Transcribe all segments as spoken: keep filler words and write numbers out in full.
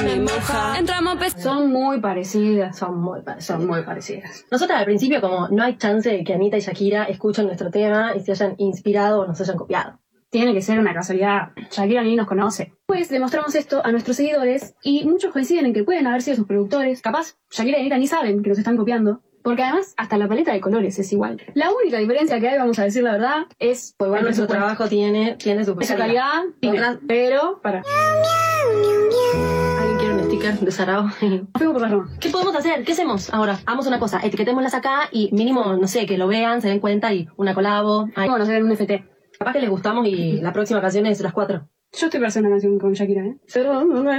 me moja. Entramos pes... Son muy parecidas, son muy, son muy parecidas. Nosotras al principio, como no hay chance de que Anitta y Shakira escuchen nuestro tema y se hayan inspirado o nos hayan copiado. Tiene que ser una casualidad. Shakira ni nos conoce. Pues demostramos esto a nuestros seguidores y muchos coinciden en que pueden haber sido sus productores. Capaz, Shakira y Anitta ni saben que nos están copiando. Porque además, hasta la paleta de colores es igual. La única diferencia que hay, vamos a decir la verdad, es... Pues igual nuestro trabajo tiene, tiene su esa calidad, tiene, pero... para. ¿Alguien quiere un sticker de Sarao? ¿Qué podemos hacer? ¿Qué hacemos ahora? Hagamos una cosa, etiquetémoslas acá y mínimo, no sé, que lo vean, se den cuenta y una colabo. Ay. Bueno, hacer un F T. Capaz que les gustamos y la próxima canción es las cuatro. Yo estoy para hacer una canción con Shakira, ¿eh? Estoy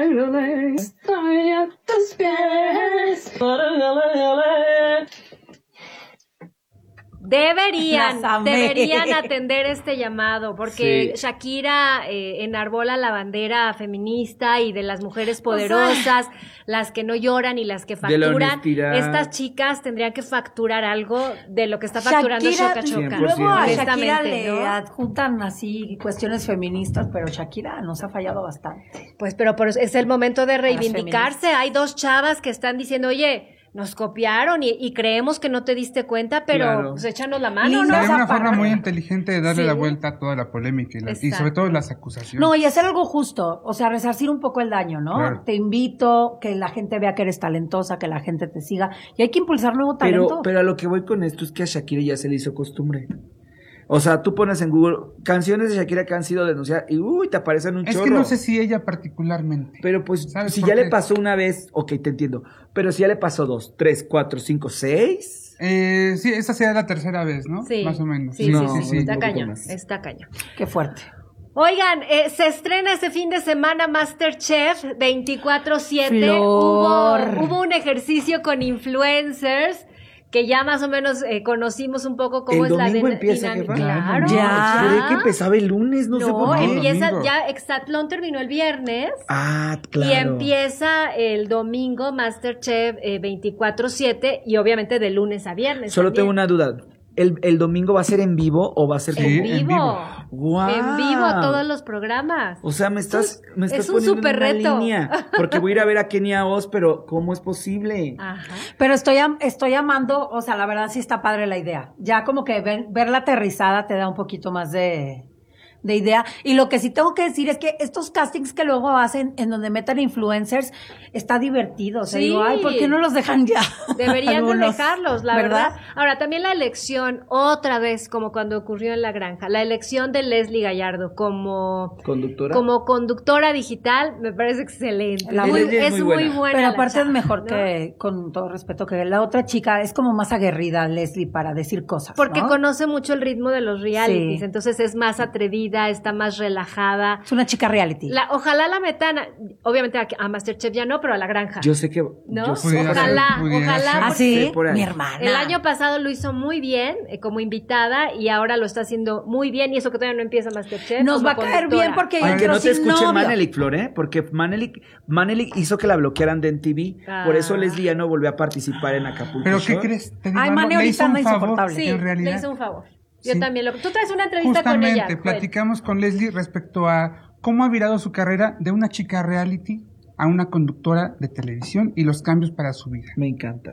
a tus pies. Deberían, deberían atender este llamado, porque sí. Shakira eh, enarbola la bandera feminista y de las mujeres poderosas, o sea, las que no lloran y las que facturan. Estas chicas tendrían que facturar algo de lo que está facturando Shakira, Choca Choca. Luego a Shakira le ¿no? adjuntan así cuestiones feministas, pero Shakira nos ha fallado bastante. Pues, pero, pero es el momento de reivindicarse. Hay dos chavas que están diciendo, oye, nos copiaron y, y creemos que no te diste cuenta, pero claro. pues échanos la mano, ¿no? Hay una forma muy inteligente de darle sí. la vuelta a toda la polémica y, la, y sobre todo las acusaciones. No, y hacer algo justo, o sea, resarcir un poco el daño, ¿no? Claro. Te invito, que la gente vea que eres talentosa, que la gente te siga, y hay que impulsar nuevo talento. Pero, pero a lo que voy con esto es que a Shakira ya se le hizo costumbre. O sea, tú pones en Google canciones de Shakira que han sido denunciadas y uy, te aparecen un es chorro. Es que no sé si ella particularmente. Pero pues, si ya qué? le pasó una vez, ok, te entiendo. Pero si ya le pasó dos, tres, cuatro, cinco, seis. Eh, sí, esa sería la tercera vez, ¿no? Sí. Más o menos. Sí, no, sí, sí, sí. Está cañón, más. está cañón. Qué fuerte. Oigan, eh, se estrena este fin de semana MasterChef veinticuatro siete. Hubo, hubo un ejercicio con influencers que ya más o menos eh, conocimos un poco cómo el es la domingo empieza, dinámica. Claro. Ya. Yo creí que empezaba el lunes, no, no sé por qué. No, empieza ya, Exatlón terminó el viernes. Ah, claro. Y empieza el domingo MasterChef eh, veinticuatro siete y obviamente de lunes a viernes. Solo también. tengo una duda. ¿El, ¿El domingo va a ser en vivo o va a ser en, sí, vivo? en vivo? Wow. En vivo todos los programas. O sea, me estás, me estás es un poniendo super en una reto. línea. Porque voy a ir a ver a Kenia Oz, pero ¿cómo es posible? Ajá. Pero estoy, estoy amando, o sea, la verdad sí está padre la idea. Ya como que ver, verla aterrizada te da un poquito más de... de idea. Y lo que sí tengo que decir es que estos castings que luego hacen en donde metan influencers está divertido. O sea, sí. digo, ay, ¿por qué no los dejan ya? Deberían de dejarlos, la ¿verdad? verdad. Ahora, también la elección, otra vez, como cuando ocurrió en La Granja, la elección de Leslie Gallardo como conductora, como conductora digital, me parece excelente. La muy, es, es muy buena. buena Pero aparte chava, es mejor, ¿no? Que, con todo respeto, que la otra chica es como más aguerrida, Leslie, para decir cosas, porque ¿no? conoce mucho el ritmo de los realities, sí. entonces es más atrevida, está más relajada. Es una chica reality. La, ojalá la metan, a, obviamente a, a MasterChef ya no, pero a La Granja. Yo sé que... ¿No? Yo ojalá, ser, ojalá. ¿Ah, sí? Mi hermana. El año pasado lo hizo muy bien eh, como invitada y ahora lo está haciendo muy bien y eso que todavía no empieza MasterChef. Nos va a caer conductora. Bien porque Aunque yo no te escuche novio. Manelik, Flor, ¿eh? Porque Manelik, Manelik hizo que la bloquearan de M T V. Ah. Por eso Leslie ya no volvió a participar en Acapulco. ¿Pero Show. qué crees? Te digo, Ay, Mane ahorita anda insoportable. Sí, en realidad. le hizo un favor. Yo sí. también. Lo, tú traes una entrevista Justamente, con ella. Justamente, platicamos con Leslie respecto a cómo ha virado su carrera de una chica reality a una conductora de televisión y los cambios para su vida. Me encanta.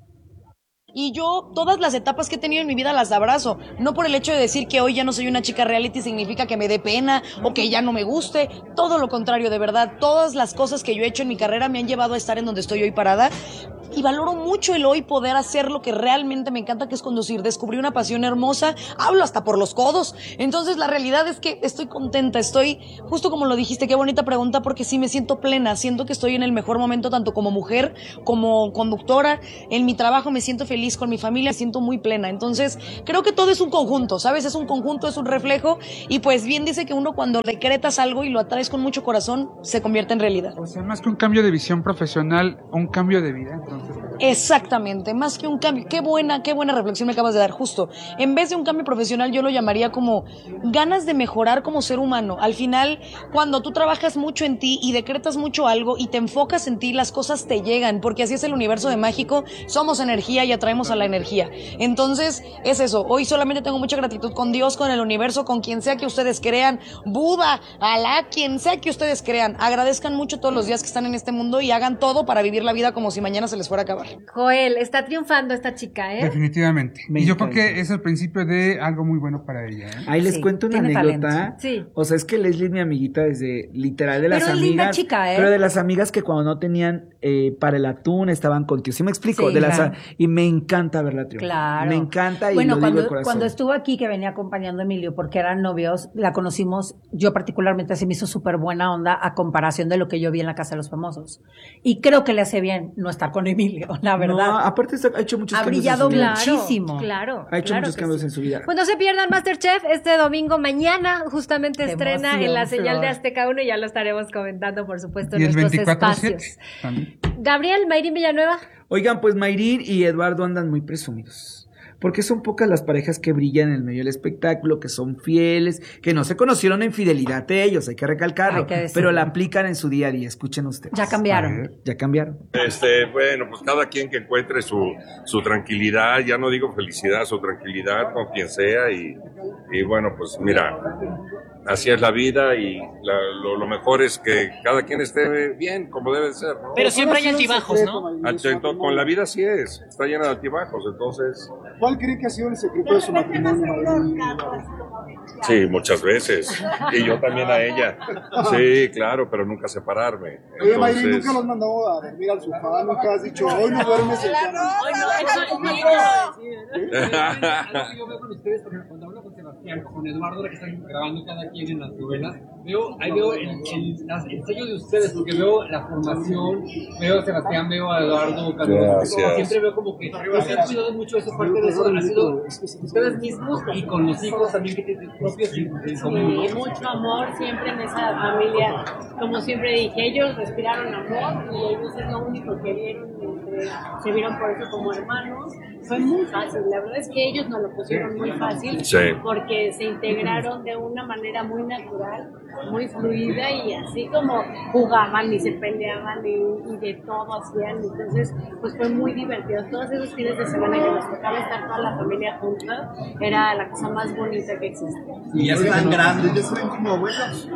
Y yo todas las etapas que he tenido en mi vida las abrazo. No por el hecho de decir que hoy ya no soy una chica reality significa que me dé pena o que ya no me guste. Todo lo contrario, de verdad. Todas las cosas que yo he hecho en mi carrera me han llevado a estar en donde estoy hoy parada. Y valoro mucho el hoy poder hacer lo que realmente me encanta, que es conducir. Descubrí una pasión hermosa, hablo hasta por los codos. Entonces la realidad es que estoy contenta, estoy, justo como lo dijiste, qué bonita pregunta, porque sí me siento plena, siento que estoy en el mejor momento tanto como mujer, como conductora, en mi trabajo me siento feliz, con mi familia me siento muy plena. Entonces creo que todo es un conjunto, ¿sabes? Es un conjunto, es un reflejo, y pues bien dice que uno cuando decretas algo y lo atraes con mucho corazón, se convierte en realidad. O sea, más que un cambio de visión profesional, un cambio de vida, entonces. Exactamente, más que un cambio. Qué buena, qué buena reflexión me acabas de dar, justo. En vez de un cambio profesional, yo lo llamaría como ganas de mejorar como ser humano. Al final, cuando tú trabajas mucho en ti y decretas mucho algo y te enfocas en ti, las cosas te llegan, porque así es el universo de mágico. Somos energía y atraemos atraemos a la energía. Entonces, es eso. Hoy solamente tengo mucha gratitud con Dios, con el universo, con quien sea que ustedes crean, Buda, Alá, quien sea que ustedes crean. Agradezcan mucho todos los días que están en este mundo y hagan todo para vivir la vida como si mañana se les fuera a acabar. Joel, está triunfando esta chica, ¿eh? Definitivamente. Me y yo encanta. creo que es el principio de algo muy bueno para ella. ¿eh? Ahí les Sí, cuento una tiene anécdota. talento. Sí. O sea, es que Leslie es mi amiguita desde literal de las Pero es amigas. linda chica, ¿eh? Pero de las amigas que cuando no tenían eh, para el atún estaban contigo. ¿Sí me explico? Sí, de las, claro. Y me encanta verla triunfar. Claro. Me encanta y bueno, lo cuando, digo de corazón. cuando estuvo aquí, que venía acompañando a Emilio, porque eran novios, la conocimos, yo particularmente, se me hizo súper buena onda a comparación de lo que yo vi en la Casa de los Famosos. Y creo que le hace bien no estar con Emilio, la verdad. No, aparte está- ha hecho muchos Ha cambios brillado en su vida. Claro, muchísimo. Claro. Ha hecho claro muchos que cambios sí. en su vida. Pues no se pierdan Masterchef este domingo mañana, justamente Qué estrena emoción, en la señal de Flor. Azteca uno y ya lo estaremos comentando, por supuesto, en Y el nuestros veinticuatro espacios. siete también. Gabriel, Mayrín Villanueva. Oigan, pues Mayrín y Eduardo andan muy presumidos. Porque son pocas las parejas que brillan en el medio del espectáculo, que son fieles, que no se conocieron en fidelidad de ellos, hay que recalcarlo, Hay que decirlo. pero la aplican en su día a día. Escuchen ustedes. Ya A cambiaron. ver. Ya cambiaron. Este, bueno, pues cada quien que encuentre su, su tranquilidad, ya no digo felicidad, su tranquilidad con quien sea y, y bueno, pues mira, así es la vida y la- lo, lo mejor es que cada quien esté bien como debe de ser, ¿no? Pero siempre hay altibajos, ¿no? Atento- con la vida así es, está llena de altibajos, entonces... ¿Cuál cree que ha sido el secreto de su matrimonio, Mayrín? Sí, muchas veces. Y yo también a ella. Sí, claro, pero nunca separarme. Oye, Mayrín, Entonces, ¿nunca los has mandado a dormir al sofá? ¿Nunca has dicho, hoy no duermes en cama? Algo que yo veo con ustedes, por ejemplo, cuando hablo con Sebastián, con Eduardo, ahora que están grabando cada quien en las novelas, veo, ahí veo el, el, las- el sello de ustedes, porque veo la formación, veo a Sebastián, veo a Eduardo, cuando Gracias. siempre veo como que no se han cuidado mucho eso, parte de eso ha sido ustedes mismos y con los hijos también que tienen propios y y como- Sí, mucho amor siempre en esa familia. Como siempre dije, ellos respiraron amor y ellos es lo único que vieron, entre- se vieron por eso como hermanos. Fue muy fácil, la verdad es que ellos nos lo pusieron muy fácil Sí. porque se integraron de una manera muy natural, muy fluida y así como jugaban y se peleaban y, y de todo hacían. Entonces, pues fue muy divertido. Todos esos fines de semana que nos tocaba estar toda la familia junta, era la cosa más bonita que existía. Y ya están grandes, ya se ven como abuelos.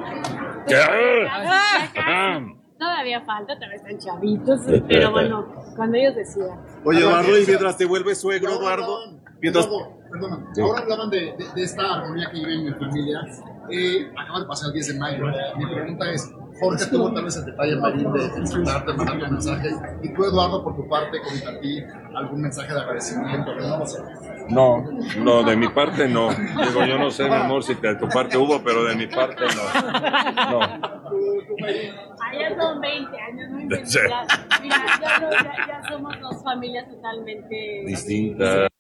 ¿Qué? Todavía falta, todavía están chavitos, pero bueno, cuando ellos decían. Oye, Eduardo, y mientras te vuelves suegro, Eduardo, mientras... Perdón, ahora hablaban de, de, de esta armonía que vive en mi familia. Eh, acaba de pasar el diez de mayo. Mi pregunta es, Jorge tuvo tal vez el detalle, Mayrín, de felicitarte, mandarte un mensaje. Y tú, Eduardo, por tu parte, comentar a ti algún mensaje de agradecimiento, pero no lo sé. No, no, de mi parte no. Digo, yo no sé, mi amor, si de tu parte hubo, pero de mi parte no. No. Allá son veinte años, no inventes. Sí. Ya, mira, ya, no- ya, ya somos dos familias totalmente Distinta.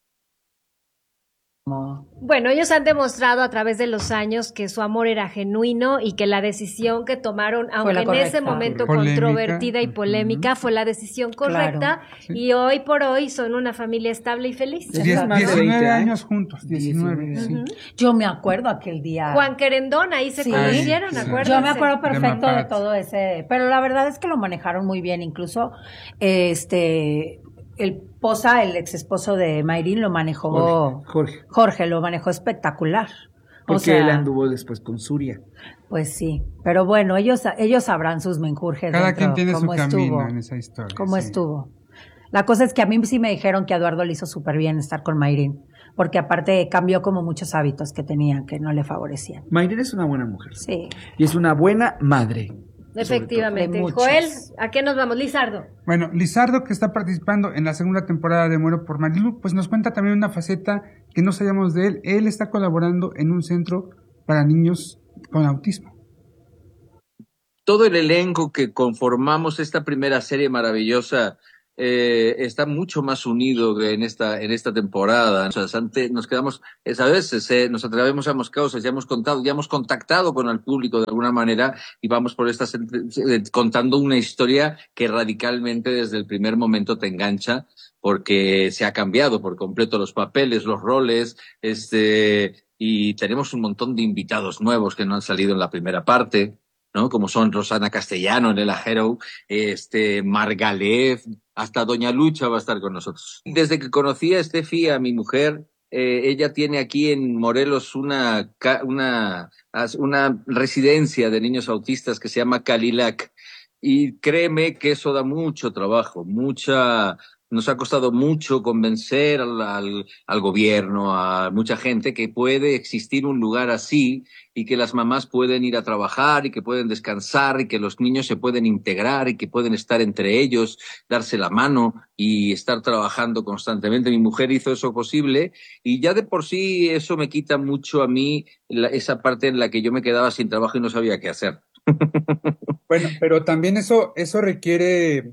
Bueno, ellos han demostrado a través de los años que su amor era genuino y que la decisión que tomaron, aunque la en correcta. ese momento Polémica. controvertida y polémica, fue la decisión correcta Claro. Sí. y hoy por hoy son una familia estable y feliz. Sí. Diez- más de diecinueve veinte años años juntos, diecinueve. diecinueve. Sí. Yo me acuerdo aquel día. Juan Querendón, ahí se Sí. conocieron, Sí. acuérdense. Yo me acuerdo perfecto de, Mapat. todo ese, pero la verdad es que lo manejaron muy bien, incluso este el Poza, el ex esposo de Mayrín, lo manejó Jorge. Jorge. Jorge, lo manejó espectacular. O Porque sea, él anduvo después con Suria. pues sí, pero bueno, ellos ellos sabrán sus menjurjes. Cada dentro, quien tiene su cómo camino estuvo, en esa historia. cómo sí. estuvo. La cosa es que a mí sí me dijeron que a Eduardo le hizo súper bien estar con Mayrín, porque aparte cambió como muchos hábitos que tenía que no le favorecían. Mayrín es una buena mujer. Sí. Y es una buena madre. Efectivamente. De muchos. Joel, ¿a qué nos vamos? Lizardo. Bueno, Lizardo, que está participando en la segunda temporada de Muero por Marilu, pues nos cuenta también una faceta que no sabíamos de él. Él está colaborando en un centro para niños con autismo. Todo el elenco que conformamos esta primera serie maravillosa eh, está mucho más unido en esta en esta temporada. O sea, antes nos quedamos, es, a veces eh, nos atrevemos a más cosas, ya hemos contado, ya hemos contactado con el público de alguna manera y vamos por estas eh, contando una historia que radicalmente desde el primer momento te engancha porque se ha cambiado por completo los papeles, los roles, este y tenemos un montón de invitados nuevos que no han salido en la primera parte. ¿no? Como son Rosana Castellano, Nela Hero, este, Margalef, hasta Doña Lucha va a estar con nosotros. Desde que conocí a Estefi, a mi mujer, eh, ella tiene aquí en Morelos una, una, una residencia de niños autistas que se llama Calilac. Y créeme que eso da mucho trabajo, mucha, nos ha costado mucho convencer al, al, al gobierno, a mucha gente que puede existir un lugar así y que las mamás pueden ir a trabajar y que pueden descansar y que los niños se pueden integrar y que pueden estar entre ellos, darse la mano y estar trabajando constantemente. Mi mujer hizo eso posible y ya de por sí eso me quita mucho a mí la, esa parte en la que yo me quedaba sin trabajo y no sabía qué hacer. Bueno, pero también eso, eso requiere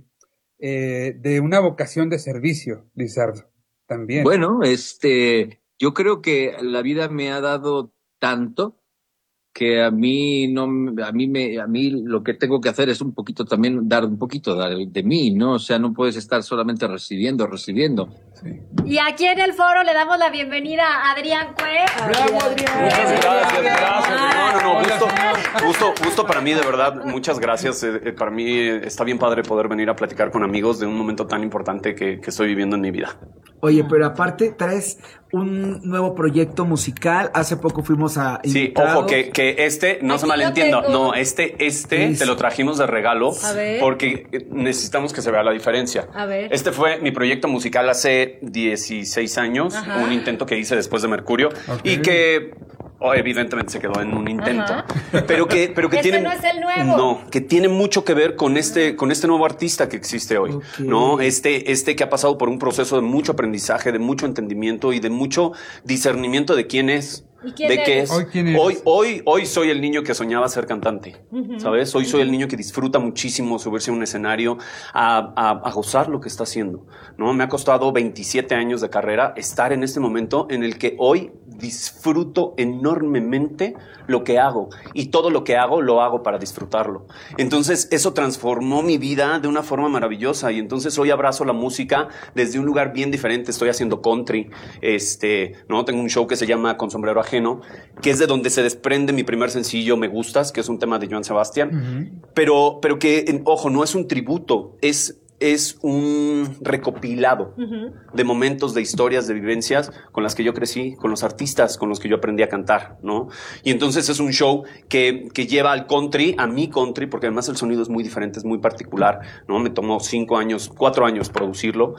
eh, de una vocación de servicio, Lizardo, también. Bueno, este, yo creo que la vida me ha dado tanto que a mí no, a mí me, a mí lo que tengo que hacer es un poquito también dar un poquito de, de mí, ¿no? O sea, no puedes estar solamente recibiendo, recibiendo. Sí. Y aquí en el foro le damos la bienvenida a Adrián Cue. ¡Bravo, Adrián! Muchas gracias, gracias. No, no, no, gusto, gusto, gusto para mí, de verdad, muchas gracias. Eh, para mí está bien padre poder venir a platicar con amigos de un momento tan importante que, que estoy viviendo en mi vida. Oye, pero aparte traes un nuevo proyecto musical. Hace poco fuimos a Sí, invitados. ojo, que, que este, no Aquí se malentienda, lo tengo. no, este, este Es- te lo trajimos de regalo A ver. porque necesitamos que se vea la diferencia. A ver. Este fue mi proyecto musical hace dieciséis años, Ajá. un intento que hice después de Mercurio Ok. y que oh, evidentemente se quedó en un intento, Ajá. pero que, pero que Este tiene no es el nuevo. no, que tiene mucho que ver con este, con este nuevo artista que existe hoy, Ok. ¿no? Este, este que ha pasado por un proceso de mucho aprendizaje, de mucho entendimiento y de mucho discernimiento de quién es. ¿Y quién de qué eres? es. Hoy, ¿quién eres? Hoy, hoy, hoy soy el niño que soñaba ser cantante, ¿sabes? Hoy soy el niño que disfruta muchísimo subirse a un escenario a, a, a gozar lo que está haciendo, ¿no? Me ha costado veintisiete años de carrera estar en este momento en el que hoy disfruto enormemente lo que hago y todo lo que hago lo hago para disfrutarlo. Entonces eso transformó mi vida de una forma maravillosa y entonces hoy abrazo la música desde un lugar bien diferente. Estoy haciendo country, este, ¿no? Tengo un show que se llama Con Sombrero Ajeno, que es de donde se desprende mi primer sencillo, Me Gustas, que es un tema de Joan Sebastián, Ujú. pero, pero que, en- ojo, no es un tributo, es, es un recopilado Ujú. de momentos, de historias, de vivencias con las que yo crecí, con los artistas con los que yo aprendí a cantar, ¿no? Y entonces es un show que, que lleva al country, a mi country, porque además el sonido es muy diferente, es muy particular, ¿no? Me tomó cinco años, cuatro años producirlo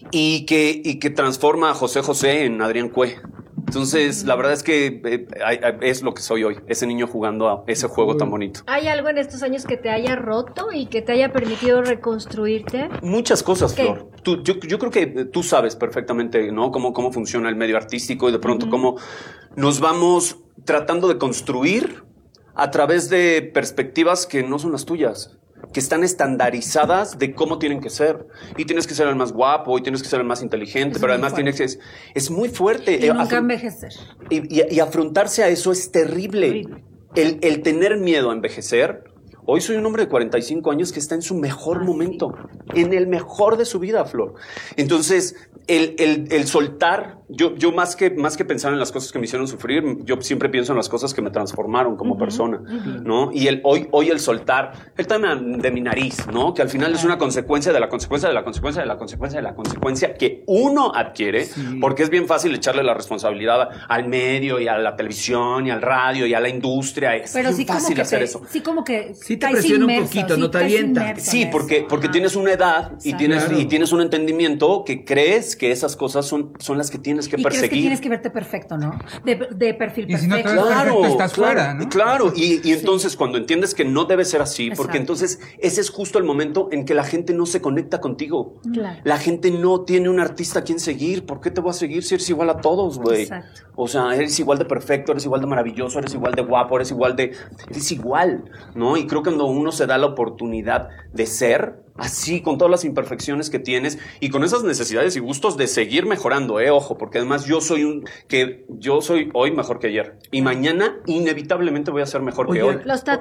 y que, y que transforma a José José en Adrián Cue. Entonces, la verdad es que eh, hay- hay- es lo que soy hoy, ese niño jugando a ese juego tan bonito. ¿Hay algo en estos años que te haya roto y que te haya permitido reconstruirte? Muchas cosas, ¿Qué? Flor. Tú, yo, yo creo que tú sabes perfectamente, ¿no? Cómo, cómo funciona el medio artístico y de pronto cómo nos vamos tratando de construir a través de perspectivas que no son las tuyas, que están estandarizadas de cómo tienen que ser. Y tienes que ser el más guapo, y tienes que ser el más inteligente, Es pero muy además fuerte. tienes que... Es, es muy fuerte. Y Eh, nunca afr- envejecer. y, y- y afrontarse a eso es terrible. Horrible. El, el tener miedo a envejecer. Hoy soy un hombre de cuarenta y cinco años que está en su mejor Ah, momento, en el mejor de su vida, Flor. Entonces, el, el, el soltar, yo, yo más que, más que pensar en las cosas que me hicieron sufrir, yo siempre pienso en las cosas que me transformaron como persona, ¿no? Y el, hoy, hoy el soltar, el tema de mi nariz, ¿no? Que al final es una consecuencia de la consecuencia de la consecuencia de la consecuencia de la consecuencia que uno adquiere, porque es bien fácil echarle la responsabilidad al medio y a la televisión y al radio y a la industria. Es Pero bien sí como fácil que hacer te, eso. sí como que Sí te caes presiona un inmerso, poquito, sí no te caes avienta. inmerso Sí, en porque, eso. porque Ajá. tienes una edad y Exacto. tienes, Claro. y tienes un entendimiento que crees que esas cosas son, son las que tienes que Y crees que perseguir. tienes que verte perfecto, ¿no? De, de perfil Y si no te perfecto. ves perfecto, estás claro, fuera, ¿no? Claro, y, y entonces cuando entiendes que no debe ser así, porque Exacto. entonces ese es justo el momento en que la gente no se conecta contigo. Claro. La gente no tiene un artista a quien seguir. ¿Por qué te voy a seguir si eres igual a todos, güey? Exacto. O sea, eres igual de perfecto, eres igual de maravilloso, eres igual de guapo, eres igual de... Eres igual, ¿no? Y creo que cuando uno se da la oportunidad de ser así, con todas las imperfecciones que tienes y con esas necesidades y gustos de seguir mejorando, eh, ojo, porque además yo soy un... que yo soy hoy mejor que ayer y mañana inevitablemente voy a ser mejor Oye, que hoy. Los